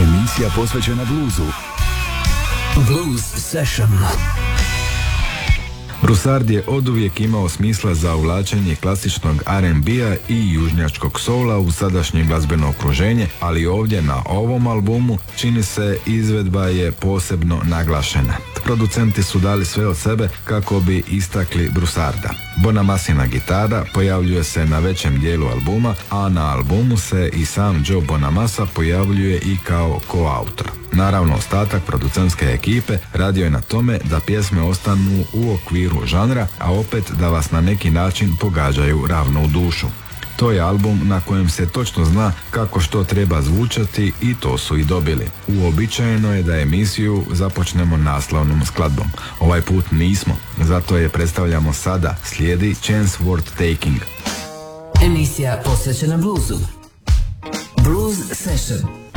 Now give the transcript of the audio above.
Emisija posvećena bluzu. Blues Session. Broussard je oduvijek imao smisla za uvlačenje klasičnog R&B-a i južnjačkog soula u sadašnje glazbeno okruženje, ali ovdje na ovom albumu čini se izvedba je posebno naglašena. Producenti su dali sve od sebe kako bi istakli Broussarda. Bonamassina gitara pojavljuje se na većem dijelu albuma, a na albumu se i sam Joe Bonamassa pojavljuje i kao koautor. Naravno, ostatak producentske ekipe radio je na tome da pjesme ostanu u okviru žanra, a opet da vas na neki način pogađaju ravno u dušu. To je album na kojem se točno zna kako što treba zvučati i to su i dobili. Uobičajeno je da emisiju započnemo naslovnom skladbom. Ovaj put nismo, zato je predstavljamo sada. Slijedi Chance Worth Taking. Emisija posvećena bluesu. Blues Session.